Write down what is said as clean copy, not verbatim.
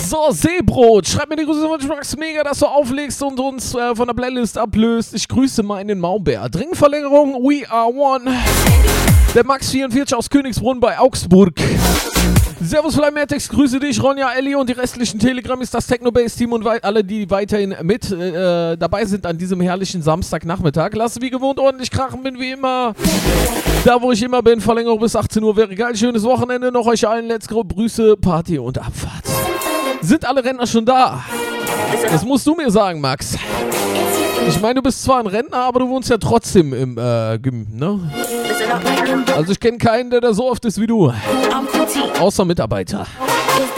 So, Seebrot, schreib mir die Grüße von Max Mega, dass du auflegst und uns von der Playlist ablöst. Ich grüße meinen Maulbär. Dringverlängerung, we are one. Der Max44 aus Königsbrunn bei Augsburg. Servus Flymatex, grüße dich, Ronja, Elli und die restlichen Telegram ist das Techno-Base-Team und alle, die weiterhin mit dabei sind an diesem herrlichen Samstagnachmittag. Lass wie gewohnt ordentlich krachen, bin wie immer da, wo ich immer bin. Verlängerung bis 18 Uhr wäre geil. Schönes Wochenende noch euch allen. Let's go, Grüße, Party und Abfahrt. Sind alle Rentner schon da? Das musst du mir sagen, Max. Ich meine, du bist zwar ein Rentner, aber du wohnst ja trotzdem im Gym, ne? Also ich kenne keinen, der da so oft ist wie du. Außer Mitarbeiter.